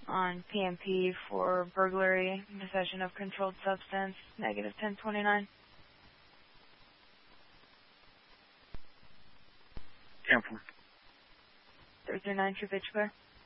on PMP for burglary, possession of controlled substance, negative 1029. 10-4. 339, True Pitch Clear.